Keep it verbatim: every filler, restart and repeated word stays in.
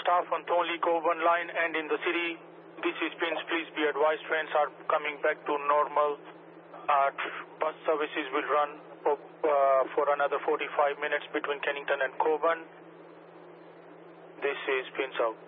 staff on Thornley Coburn line and in the city. This is Pins. Please be advised, trains are coming back to normal. Uh, bus services will run for, uh, for another forty-five minutes between Kennington and Coburn. This is Pins out.